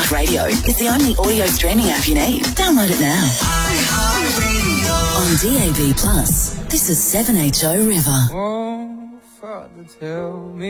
iHeartRadio is the only audio streaming app you need. Download it now. On DAB+, this is 7HO River. Oh, Father, tell me.